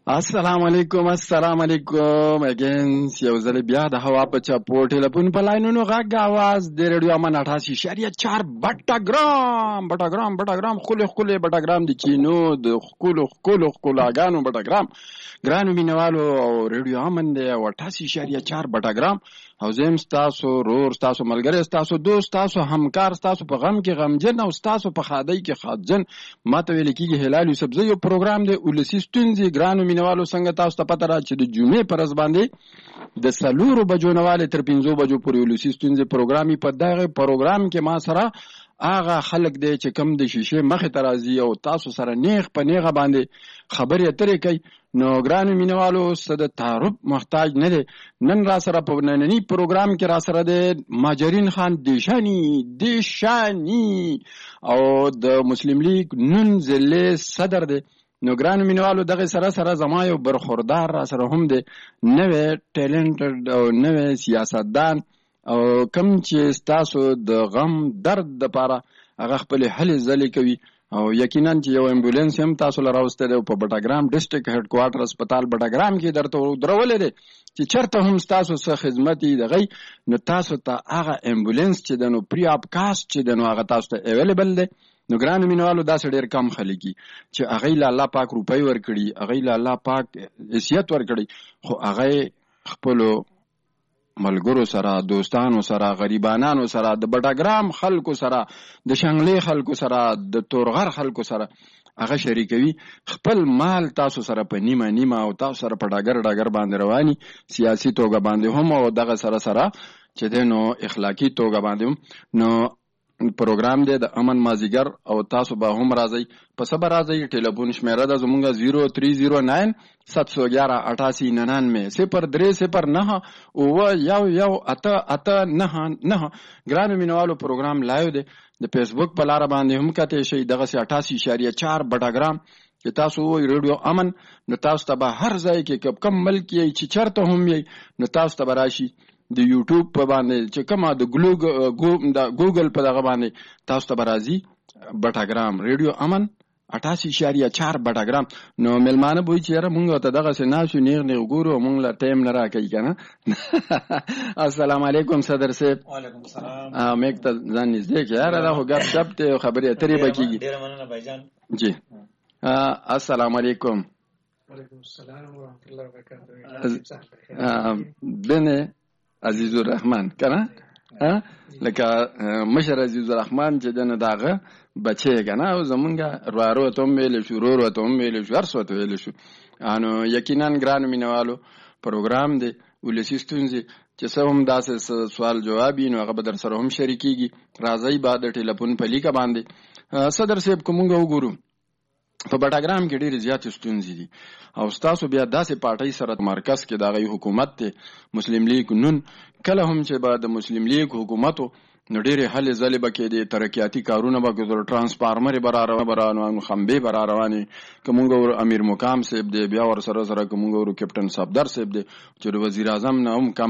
السلام علیکم اگینس یو ځل بیا د هوا په چپو ټلیفون په لاینونو غږ आवाज د رادیو امن 88.4 بټاګرام خله بټاګرام د کینو د خلو بټاګرام ګرانو مینوالو او رادیو امن د 88.4 بټاګرام او زم تاسو رور تاسو ملګری تاسو دوست تاسو همکار تاسو په غم کې غمجن او تاسو په خادای کې خادجن ماته ویل کېږي هلال یوسف زه یو پروګرام دی ولسی ستونزې ګرانو مینوالو څنګه تاسو ته پته را چې د جمعې پر ورځ باندې د سلورو بجو نواله تر 5 بجو پورې ولسی ستونزې پروګرامي په دغه پروګرام کې ما سره هغه خلک دی چې کم د شیشه مخې ته راځي او تاسو سره نیغ په نیغه باندې خبرې اترې کوي. نو ګرانو مینوالو څه د تعارف محتاج نه دی. نن را سره په نننی پروګرام کې را سره دی ماجرین خان دیشانی او د مسلم لیگ نن ضلع صدر دی. نو ګرانو مینوالو دغه سره زما یو برخوردار را سره هم دی نوې ټیلنټډ او نوې سیاستدان او کم چې تاسو د غم درد د پاره هغه خپل حل ځلې کوي او یقینا چې یو امبولانس هم تاسو لراوسته دی په بټاګرام ډیسټریکټ هډ کوارټر هسپتال بټاګرام کې درته درولې دی چې چرته هم تاسو سره خدمت دی نو تاسو ته هغه امبولانس چې د نو پری اپ کاست چې د نو هغه تاسو ته اویلیبل دی. نو ګرانو مینوالو داسې ډېر کم خلک چې هغه له الله پاک روپۍ ورکړي هغه له الله پاک حیثیت ورکړي خو هغه خپل ملګرو سره دوستانو سره غریبانانو سره د بټاګرام خلکو سره د شنګلې خلکو سره د تورغر خلکو سره هغه شریکوي خپل مال تاسو سره په نیمه او تاسو سره په ډاګر باندې رواني سیاسي توګه باندې هم او دغه سره چې د نو اخلاقی توګه باندې نو پروګرام دی د امن مازیګر او تاسو به هم راځي په صبر راځي. ټلیفون شمیره د زمونږه 0309 711 8899 0309 او یو اته نه. ګرانو مینوالو پروګرام لایو دی د فیسبوک په لار باندې هم کته شي دغه 88.4 بټاګرام چې تاسو وای رادیو امن نو تاسو ته به هر ځای کې کم ملک یې چې چرته هم یې نو تاسو ته راشي د یوټیوب په باندې چې کومه د ګوګل په دغه باندې تاسو ته راځي بټاګرام رادیو امن 88.4 بټاګرام. نو ملمانه بوي چې مونږ ته دغه سناسو نیغ ګورو مونږ لا ټایم نه راکې کنه. السلام علیکم صدر صاحب. وعلیکم السلام. میک ته ځان نږدې کې یاره دا خو ګپ شپ ته خبرې اترې بکیږي. ډیر مننه بھایجان. جی السلام علیکم. وعلیکم السلام ورحمۃ اللہ وبرکاتہ. بنه عزیز الرحمن کنه لکه مشر عزیز الرحمن چې دنه داغه بچی کنه او زمونږه روارو ته ویل شو رورو ته ویل شو ارسو ته ویل شو. انو یقینا ګران مینوالو پروګرام دی ولسی ستونزې چې څه هم داسې سوال جواب نو هغه به در سره هم شریکيږي. راځي بعد ټلیفون په لیکه باندې صدر صاحب کومه وګورو په بټاګرام کې ډېر زیات ستونزې دي او تاسو بیا داسې پارټۍ سره مرکز کې دغه حکومت ته مسلم لیگ نن کله هم چې بعد مسلم لیگ حکومتو نو ډېر حل ځلې بکې دي ترقیاتی کارونه بکې ترانسفارمر برابرانو خمبه برابرانی کومګور امیر مقام صاحب دی بیا ور سره کومګور کیپټن صفدر صاحب دی چې وزیر اعظم نه هم کم